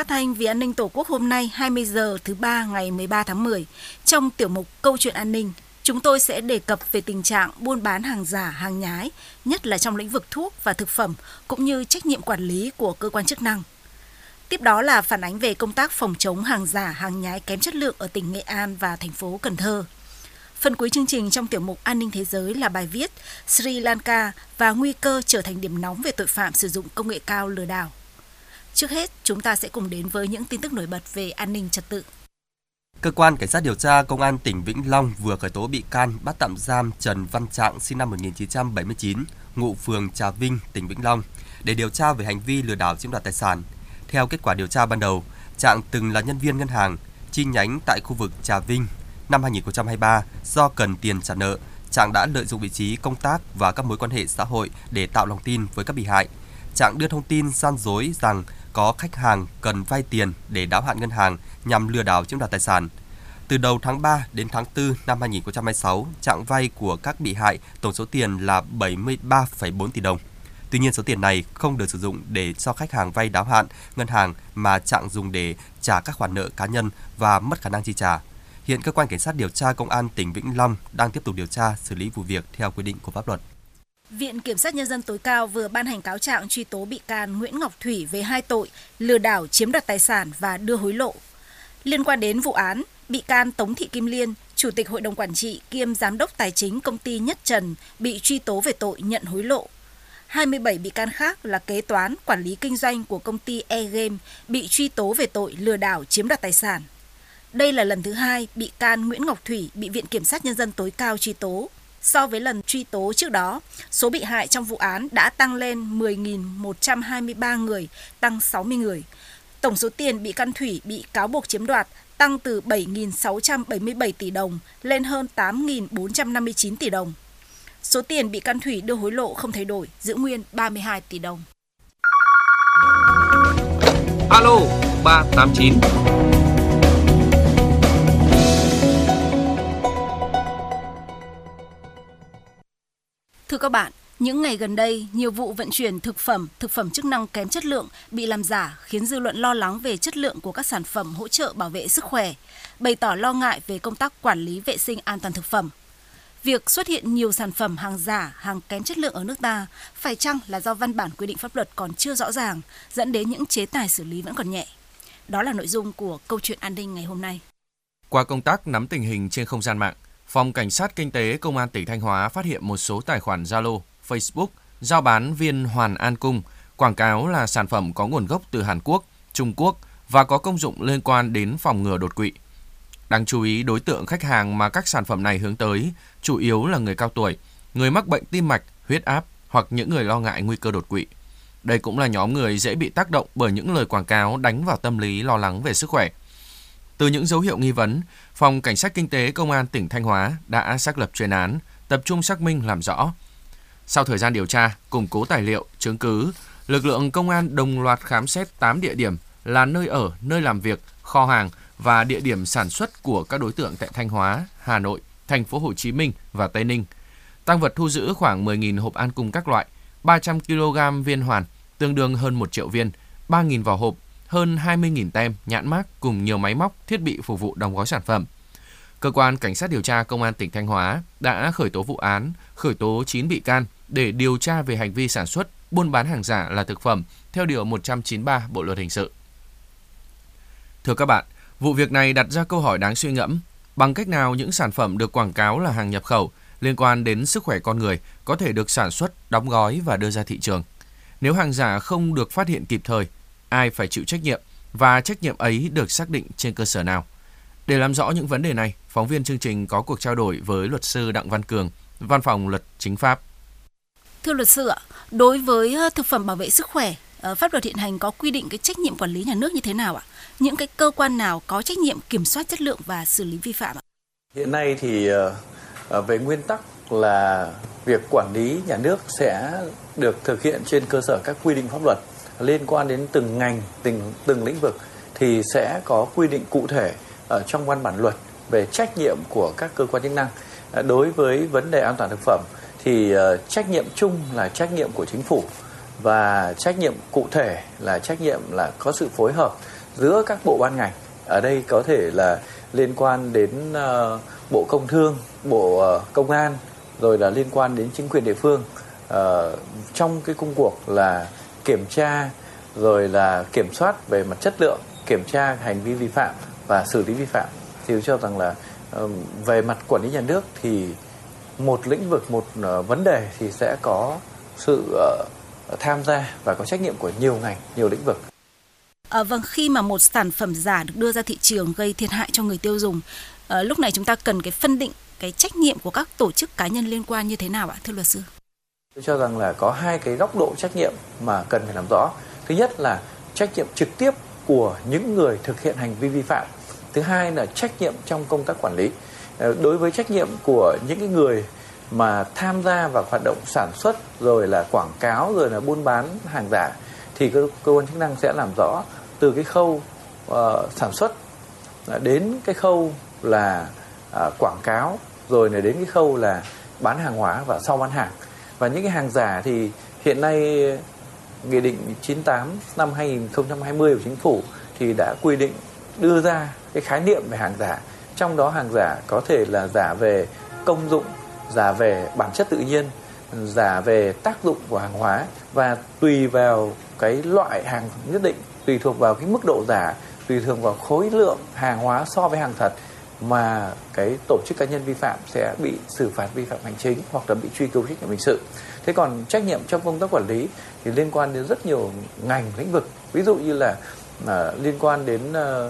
thanh Vì An ninh Tổ quốc hôm nay 20 giờ thứ Ba ngày 13 tháng 10. Trong tiểu mục Câu chuyện an ninh, chúng tôi sẽ đề cập về tình trạng buôn bán hàng giả, hàng nhái, nhất là trong lĩnh vực thuốc và thực phẩm, cũng như trách nhiệm quản lý của cơ quan chức năng. Tiếp đó là phản ánh về công tác phòng chống hàng giả, hàng nhái kém chất lượng ở tỉnh Nghệ An và thành phố Cần Thơ. Phần cuối chương trình trong tiểu mục An ninh thế giới là bài viết Sri Lanka và nguy cơ trở thành điểm nóng về tội phạm sử dụng công nghệ cao lừa đảo. Trước hết, chúng ta sẽ cùng đến với những tin tức nổi bật về an ninh trật tự. Cơ quan Cảnh sát điều tra Công an tỉnh Vĩnh Long vừa khởi tố bị can bắt tạm giam Trần Văn Trạng sinh năm 1979, ngụ phường Trà Vinh, tỉnh Vĩnh Long, để điều tra về hành vi lừa đảo chiếm đoạt tài sản. Theo kết quả điều tra ban đầu, Trạng từng là nhân viên ngân hàng chi nhánh tại khu vực Trà Vinh. Năm 2023, do cần tiền trả nợ, Trạng đã lợi dụng vị trí công tác và các mối quan hệ xã hội để tạo lòng tin với các bị hại. Trạng đưa thông tin gian dối rằng có khách hàng cần vay tiền để đáo hạn ngân hàng nhằm lừa đảo chiếm đoạt tài sản. Từ đầu tháng 3 đến tháng 4 năm 2026, Trạng vay của các bị hại tổng số tiền là 73,4 tỷ đồng. Tuy nhiên, số tiền này không được sử dụng để cho khách hàng vay đáo hạn ngân hàng mà Trạng dùng để trả các khoản nợ cá nhân và mất khả năng chi trả. Hiện cơ quan Cảnh sát điều tra Công an tỉnh Vĩnh Long đang tiếp tục điều tra xử lý vụ việc theo quy định của pháp luật. Viện Kiểm sát Nhân dân tối cao vừa ban hành cáo trạng truy tố bị can Nguyễn Ngọc Thủy về 2 tội lừa đảo chiếm đoạt tài sản và đưa hối lộ. Liên quan đến vụ án, bị can Tống Thị Kim Liên, Chủ tịch Hội đồng Quản trị kiêm Giám đốc Tài chính Công ty Nhất Trần bị truy tố về tội nhận hối lộ. 27 bị can khác là kế toán, quản lý kinh doanh của công ty E-Game bị truy tố về tội lừa đảo chiếm đoạt tài sản. Đây là lần thứ 2 bị can Nguyễn Ngọc Thủy bị Viện Kiểm sát Nhân dân tối cao truy tố. So với lần truy tố trước đó, số bị hại trong vụ án đã tăng lên 10.123 người, tăng 60 người. Tổng số tiền bị can Thủy bị cáo buộc chiếm đoạt tăng từ 7.677 tỷ đồng lên hơn 8.459 tỷ đồng. Số tiền bị can Thủy đưa hối lộ không thay đổi, giữ nguyên 32 tỷ đồng. Alo 389. Thưa các bạn, những ngày gần đây, nhiều vụ vận chuyển thực phẩm chức năng kém chất lượng bị làm giả khiến dư luận lo lắng về chất lượng của các sản phẩm hỗ trợ bảo vệ sức khỏe, bày tỏ lo ngại về công tác quản lý vệ sinh an toàn thực phẩm. Việc xuất hiện nhiều sản phẩm hàng giả, hàng kém chất lượng ở nước ta phải chăng là do văn bản quy định pháp luật còn chưa rõ ràng, dẫn đến những chế tài xử lý vẫn còn nhẹ? Đó là nội dung của câu chuyện an ninh ngày hôm nay. Qua công tác nắm tình hình trên không gian mạng, Phòng Cảnh sát Kinh tế Công an tỉnh Thanh Hóa phát hiện một số tài khoản Zalo, Facebook rao bán viên Hoàn An Cung, quảng cáo là sản phẩm có nguồn gốc từ Hàn Quốc, Trung Quốc và có công dụng liên quan đến phòng ngừa đột quỵ. Đáng chú ý, đối tượng khách hàng mà các sản phẩm này hướng tới chủ yếu là người cao tuổi, người mắc bệnh tim mạch, huyết áp hoặc những người lo ngại nguy cơ đột quỵ. Đây cũng là nhóm người dễ bị tác động bởi những lời quảng cáo đánh vào tâm lý lo lắng về sức khỏe. Từ những dấu hiệu nghi vấn, Phòng Cảnh sát Kinh tế Công an tỉnh Thanh Hóa đã xác lập chuyên án, tập trung xác minh làm rõ. Sau thời gian điều tra, củng cố tài liệu, chứng cứ, lực lượng công an đồng loạt khám xét 8 địa điểm là nơi ở, nơi làm việc, kho hàng và địa điểm sản xuất của các đối tượng tại Thanh Hóa, Hà Nội, Thành phố Hồ Chí Minh và Tây Ninh. Tang vật thu giữ khoảng 10.000 hộp an cung các loại, 300 kg viên hoàn, tương đương hơn 1 triệu viên, 3.000 vỏ hộp, hơn 20.000 tem, nhãn mác cùng nhiều máy móc, thiết bị phục vụ đóng gói sản phẩm. Cơ quan Cảnh sát điều tra Công an tỉnh Thanh Hóa đã khởi tố vụ án, khởi tố 9 bị can để điều tra về hành vi sản xuất, buôn bán hàng giả là thực phẩm theo Điều 193 Bộ Luật Hình sự. Thưa các bạn, vụ việc này đặt ra câu hỏi đáng suy ngẫm. Bằng cách nào những sản phẩm được quảng cáo là hàng nhập khẩu liên quan đến sức khỏe con người có thể được sản xuất, đóng gói và đưa ra thị trường? Nếu hàng giả không được phát hiện kịp thời, ai phải chịu trách nhiệm và trách nhiệm ấy được xác định trên cơ sở nào? Để làm rõ những vấn đề này, phóng viên chương trình có cuộc trao đổi với luật sư Đặng Văn Cường, Văn phòng Luật Chính pháp. Thưa luật sư ạ, đối với thực phẩm bảo vệ sức khỏe, pháp luật hiện hành có quy định cái trách nhiệm quản lý nhà nước như thế nào ạ? Những cái cơ quan nào có trách nhiệm kiểm soát chất lượng và xử lý vi phạm ạ? Hiện nay thì về nguyên tắc là việc quản lý nhà nước sẽ được thực hiện trên cơ sở các quy định pháp luật liên quan đến từng ngành, từng lĩnh vực thì sẽ có quy định cụ thể ở trong văn bản luật về trách nhiệm của các cơ quan chức năng. Đối với vấn đề an toàn thực phẩm thì trách nhiệm chung là trách nhiệm của chính phủ và trách nhiệm cụ thể là trách nhiệm là có sự phối hợp giữa các bộ ban ngành. Ở đây có thể là liên quan đến Bộ Công Thương, Bộ Công an, rồi là liên quan đến chính quyền địa phương trong cái công cuộc là kiểm tra, rồi là kiểm soát về mặt chất lượng, kiểm tra hành vi vi phạm và xử lý vi phạm. Thì tôi cho rằng là về mặt quản lý nhà nước thì một lĩnh vực, một vấn đề thì sẽ có sự tham gia và có trách nhiệm của nhiều ngành, nhiều lĩnh vực. Vâng, khi mà một sản phẩm giả được đưa ra thị trường gây thiệt hại cho người tiêu dùng, lúc này chúng ta cần cái phân định cái trách nhiệm của các tổ chức cá nhân liên quan như thế nào ạ, thưa luật sư? Tôi cho rằng là có hai cái góc độ trách nhiệm mà cần phải làm rõ. Thứ nhất là trách nhiệm trực tiếp của những người thực hiện hành vi vi phạm. Thứ hai là trách nhiệm trong công tác quản lý. Đối với trách nhiệm của những cái người mà tham gia vào hoạt động sản xuất, rồi là quảng cáo, rồi là buôn bán hàng giả, thì cơ quan chức năng sẽ làm rõ từ cái khâu sản xuất đến cái khâu là quảng cáo, rồi là đến cái khâu là bán hàng hóa và sau bán hàng. Và những cái hàng giả thì hiện nay Nghị định 98 năm 2020 của Chính phủ thì đã quy định đưa ra cái khái niệm về hàng giả. Trong đó hàng giả có thể là giả về công dụng, giả về bản chất tự nhiên, giả về tác dụng của hàng hóa, và tùy vào cái loại hàng nhất định, tùy thuộc vào cái mức độ giả, tùy thuộc vào khối lượng hàng hóa so với hàng thật mà cái tổ chức cá nhân vi phạm sẽ bị xử phạt vi phạm hành chính hoặc là bị truy cứu trách nhiệm hình sự. Thế còn trách nhiệm trong công tác quản lý thì liên quan đến rất nhiều ngành lĩnh vực. Ví dụ như là liên quan đến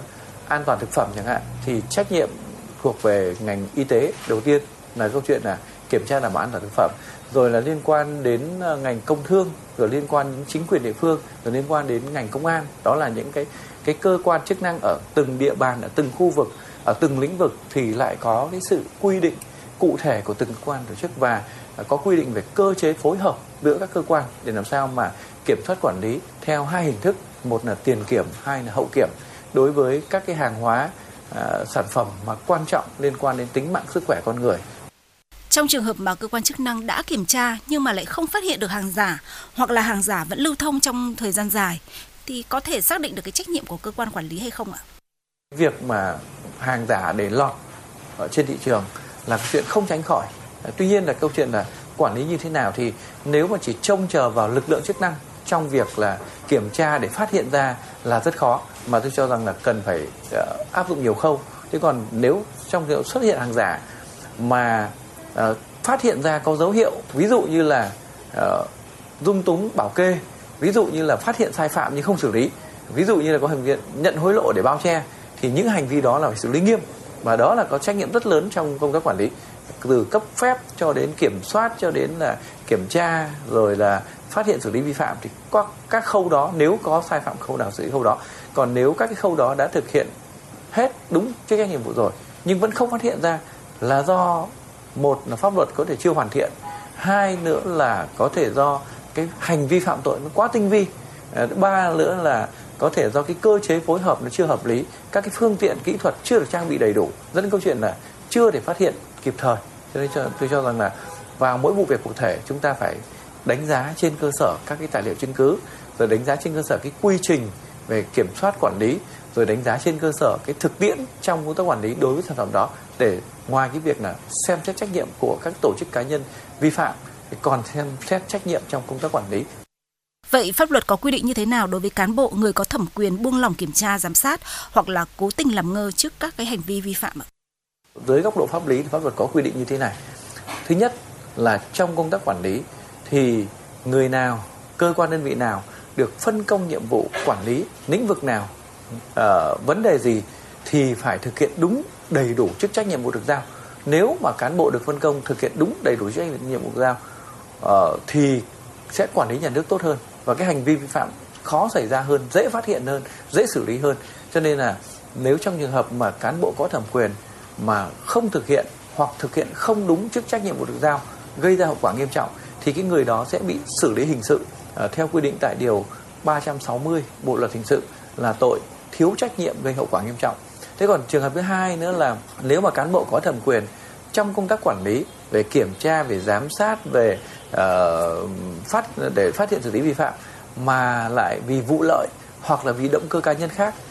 an toàn thực phẩm chẳng hạn, thì trách nhiệm thuộc về ngành y tế đầu tiên là câu chuyện là kiểm tra đảm bảo an toàn thực phẩm, rồi là liên quan đến ngành công thương, rồi liên quan đến chính quyền địa phương, rồi liên quan đến ngành công an. Đó là những cái cơ quan chức năng ở từng địa bàn, ở từng khu vực, ở từng lĩnh vực thì lại có cái sự quy định cụ thể của từng cơ quan tổ chức, và có quy định về cơ chế phối hợp giữa các cơ quan để làm sao mà kiểm soát quản lý theo hai hình thức, một là tiền kiểm, hai là hậu kiểm, đối với các cái hàng hóa, sản phẩm mà quan trọng liên quan đến tính mạng sức khỏe con người. Trong trường hợp mà cơ quan chức năng đã kiểm tra nhưng mà lại không phát hiện được hàng giả, hoặc là hàng giả vẫn lưu thông trong thời gian dài, thì có thể xác định được cái trách nhiệm của cơ quan quản lý hay không ạ? Việc mà hàng giả để lọt ở trên thị trường là chuyện không tránh khỏi. Tuy nhiên là câu chuyện là quản lý như thế nào, thì nếu mà chỉ trông chờ vào lực lượng chức năng trong việc là kiểm tra để phát hiện ra là rất khó, mà tôi cho rằng là cần phải áp dụng nhiều khâu. Thế còn nếu trong trường hợp xuất hiện hàng giả mà phát hiện ra có dấu hiệu, ví dụ như là dung túng bảo kê, ví dụ như là phát hiện sai phạm nhưng không xử lý, ví dụ như là có hành vi nhận hối lộ để bao che, thì những hành vi đó là phải xử lý nghiêm, và đó là có trách nhiệm rất lớn trong công tác quản lý, từ cấp phép cho đến kiểm soát, cho đến là kiểm tra, rồi là phát hiện xử lý vi phạm. Thì các khâu đó, nếu có sai phạm khâu nào xử lý khâu đó. Còn nếu các cái khâu đó đã thực hiện hết đúng chức trách nhiệm vụ rồi nhưng vẫn không phát hiện ra, là do một là pháp luật có thể chưa hoàn thiện, hai nữa là có thể do cái hành vi phạm tội nó quá tinh vi, ba nữa là có thể do cái cơ chế phối hợp nó chưa hợp lý, các cái phương tiện kỹ thuật chưa được trang bị đầy đủ, dẫn đến câu chuyện là chưa thể phát hiện kịp thời. Cho nên tôi cho rằng là vào mỗi vụ việc cụ thể chúng ta phải đánh giá trên cơ sở các cái tài liệu chứng cứ, rồi đánh giá trên cơ sở cái quy trình về kiểm soát quản lý, rồi đánh giá trên cơ sở cái thực tiễn trong công tác quản lý đối với sản phẩm đó, để ngoài cái việc là xem xét trách nhiệm của các tổ chức cá nhân vi phạm thì còn xem xét trách nhiệm trong công tác quản lý. Vậy pháp luật có quy định như thế nào đối với cán bộ, người có thẩm quyền buông lỏng kiểm tra, giám sát hoặc là cố tình làm ngơ trước các cái hành vi vi phạm ạ? Dưới góc độ pháp lý thì pháp luật có quy định như thế này. Thứ nhất là trong công tác quản lý thì người nào, cơ quan đơn vị nào được phân công nhiệm vụ quản lý lĩnh vực nào, vấn đề gì thì phải thực hiện đúng đầy đủ chức trách nhiệm vụ được giao. Nếu mà cán bộ được phân công thực hiện đúng đầy đủ chức trách nhiệm vụ được giao thì sẽ quản lý nhà nước tốt hơn, và cái hành vi vi phạm khó xảy ra hơn, dễ phát hiện hơn, dễ xử lý hơn. Cho nên là nếu trong trường hợp mà cán bộ có thẩm quyền mà không thực hiện hoặc thực hiện không đúng chức trách nhiệm vụ được giao, gây ra hậu quả nghiêm trọng, thì cái người đó sẽ bị xử lý hình sự theo quy định tại điều 360 Bộ luật hình sự là tội thiếu trách nhiệm gây hậu quả nghiêm trọng. Thế còn trường hợp thứ hai nữa là nếu mà cán bộ có thẩm quyền trong công tác quản lý về kiểm tra, về giám sát, về để phát hiện xử lý vi phạm mà lại vì vụ lợi hoặc là vì động cơ cá nhân khác